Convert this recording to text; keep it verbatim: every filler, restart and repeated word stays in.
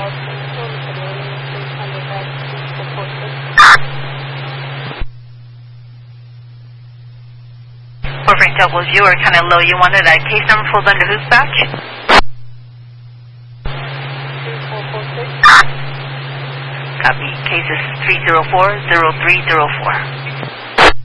Warframe double you are kind of low. You wanted that case number pulled under dispatch? Copy. Case is three zero four zero three zero four.